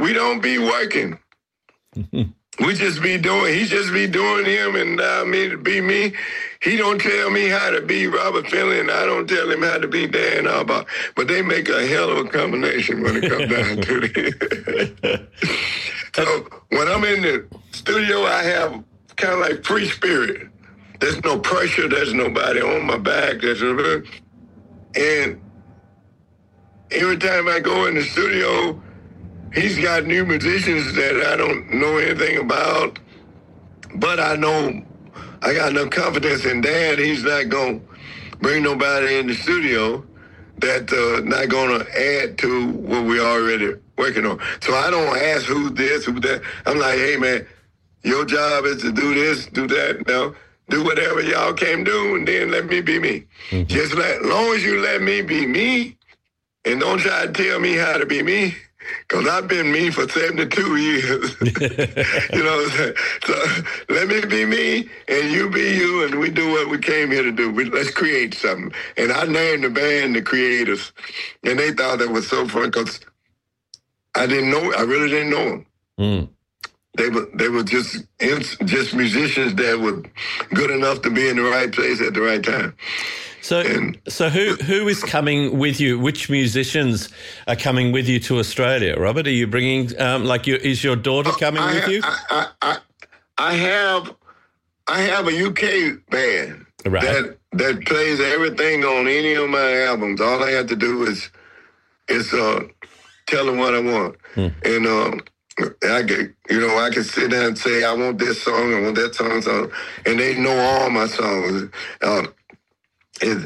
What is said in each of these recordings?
we don't be working. We just be doing, he just be doing him and me to be me. He don't tell me how to be Robert Finley and I don't tell him how to be Dan Auerbach. But they make a hell of a combination when it comes down to it. So when I'm in the studio, I have kind of like free spirit. There's no pressure. There's nobody on my back. And every time I go in the studio, he's got new musicians that I don't know anything about, but I know I got enough confidence in Dan. He's not going to bring nobody in the studio that's not going to add to what we already working on. So I don't ask who's this, who's that. I'm like, hey, man, your job is to do this, do that. Now, do whatever y'all can do, and then let me be me. Mm-hmm. Just as long as you let me be me, and don't try to tell me how to be me, because I've been me for 72 years. You know what I'm saying? So let me be me, and you be you, and we do what we came here to do. Let's create something. And I named the band The Creators, and they thought that was so fun, because I really didn't know them. Mm. They were just musicians that were good enough to be in the right place at the right time. So who is coming with you? Which musicians are coming with you to Australia, Robert? Are you bringing is your daughter coming with you? I have a UK band that plays everything on any of my albums. All I have to do is tell them what I want, and I can sit down and say I want this song, I want that song, and they know all my songs. And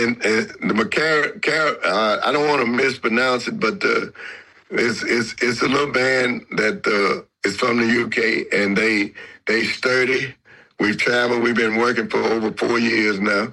I don't want to mispronounce it, but it's a little band that is from the UK, and they sturdy. We've traveled. We've been working for over 4 years now.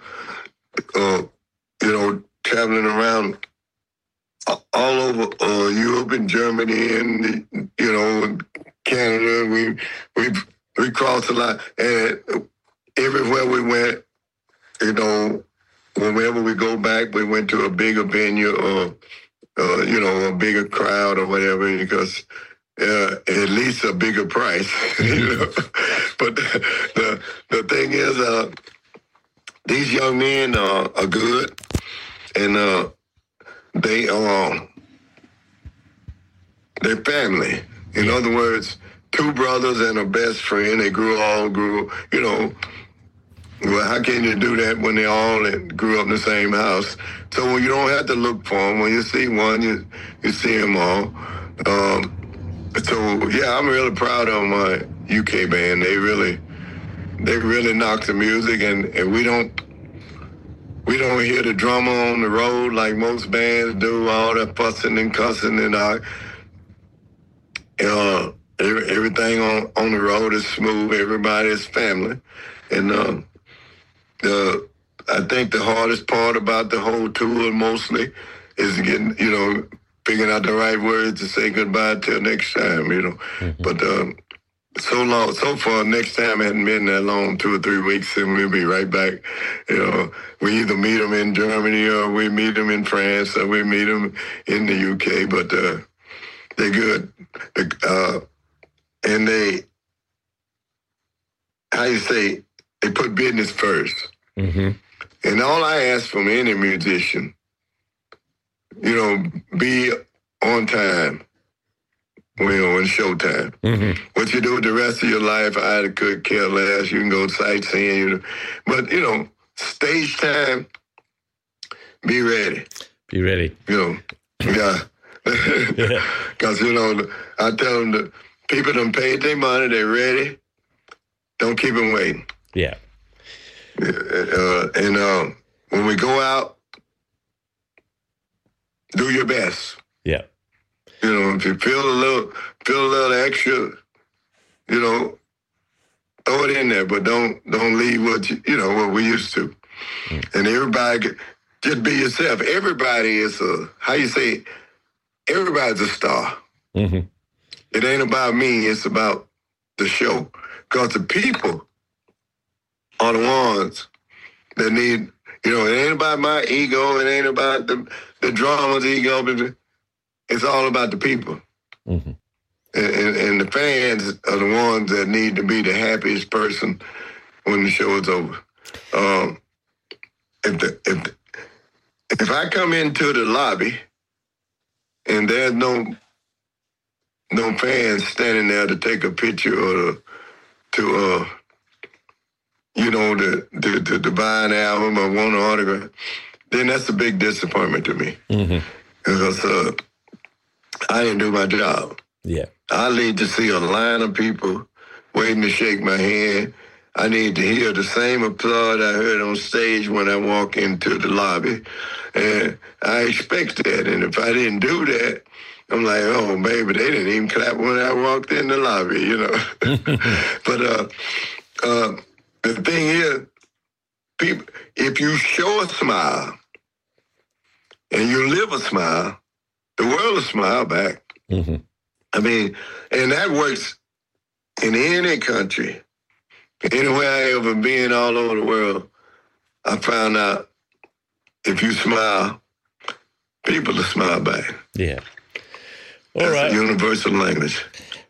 Traveling around all over Europe and Germany and Canada. We crossed a lot, and everywhere we went, whenever we go back, we went to a bigger venue or a bigger crowd or whatever, because at least a bigger price. But the thing is, these young men are good, and they're family. In other words, two brothers and a best friend. They grew. Well, how can you do that when they all grew up in the same house? So you don't have to look for them. When you see one, you see them all. I'm really proud of my UK band. They really knock the music, and we don't hear the drummer on the road like most bands do. All that fussing and cussing and everything on the road is smooth. Everybody is family, and I think the hardest part about the whole tour mostly is getting, figuring out the right words to say goodbye till next time, Mm-hmm. But so far, next time hasn't been that long, 2 or 3 weeks, and we'll be right back. We either meet them in Germany or we meet them in France or we meet them in the UK, but they're good. And they put business first. Mm-hmm. And all I ask from any musician, be on time, in showtime. Mm-hmm. What you do with the rest of your life, I could care less. You can go sightseeing, but, stage time, be ready. Be ready. Yeah. Because, I tell them the people done paid their money, they're ready. Don't keep them waiting. Yeah. And when we go out, do your best. Yeah. If you feel a little extra, throw it in there, but don't leave what what we used to. Mm. And everybody, just be yourself. Everybody is everybody's a star. Mm-hmm. It ain't about me, it's about the show. Because the people are the ones that need, it ain't about my ego, it ain't about the drama's ego, it's all about the people. Mm-hmm. fans are the ones that need to be the happiest person when the show is over. If I come into the lobby and there's no fans standing there to take a picture or to buy an album or want an autograph, then that's a big disappointment to me. Mm-hmm. Because I didn't do my job. Yeah. I need to see a line of people waiting to shake my hand. I need to hear the same applause I heard on stage when I walk into the lobby. And I expect that. And if I didn't do that, I'm like, oh, baby, they didn't even clap when I walked in the lobby, you know. But the thing is, people, if you show a smile and you live a smile, the world will smile back. Mm-hmm. I mean, and that works in any country. Anywhere I ever been all over the world, I found out if you smile, people will smile back. Yeah. All right. That's a universal language.